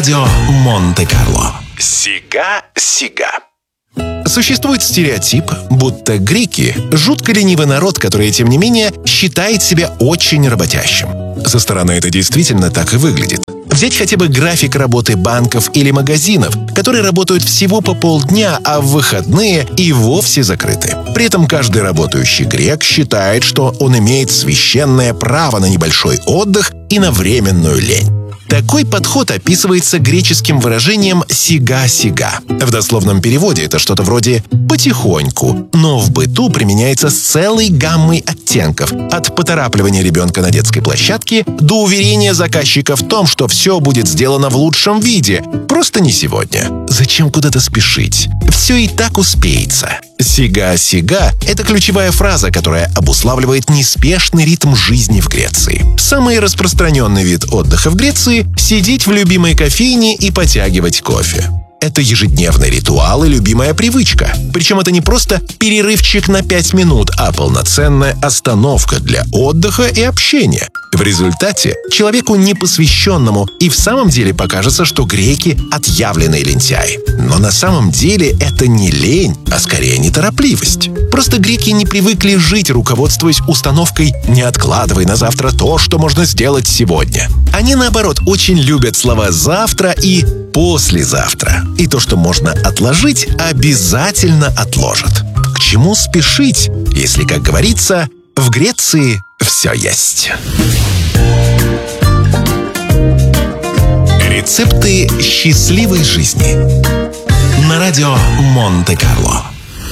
радио Монте-Карло. Сига-сига. Существует стереотип, будто греки – жутко ленивый народ, который, тем не менее, считает себя очень работящим. Со стороны это действительно так и выглядит. Взять хотя бы график работы банков или магазинов, которые работают всего по полдня, а в выходные и вовсе закрыты. При этом каждый работающий грек считает, что он имеет священное право на небольшой отдых и на временную лень. Такой подход описывается греческим выражением «сига-сига». В дословном переводе это что-то вроде «потихоньку», но в быту применяется с целой гаммой оттенков, от поторапливания ребенка на детской площадке до уверения заказчика в том, что все будет сделано в лучшем виде, просто не сегодня. Зачем куда-то спешить? Все и так успеется. «Сига-сига» — это ключевая фраза, которая обуславливает неспешный ритм жизни в Греции. Самый распространенный вид отдыха в Греции — сидеть в любимой кофейне и потягивать кофе. Это ежедневный ритуал и любимая привычка. Причем это не просто перерывчик на 5 минут, а полноценная остановка для отдыха и общения. В результате человеку непосвященному и в самом деле покажется, что греки — отъявленные лентяи. Но на самом деле это не лень, а скорее неторопливость. Просто греки не привыкли жить, руководствуясь установкой «не откладывай на завтра то, что можно сделать сегодня». Они, наоборот, очень любят слова «завтра» и «послезавтра». И то, что можно отложить, обязательно отложат. К чему спешить, если, как говорится, в Греции все есть? Рецепты счастливой жизни на радио Монте-Карло.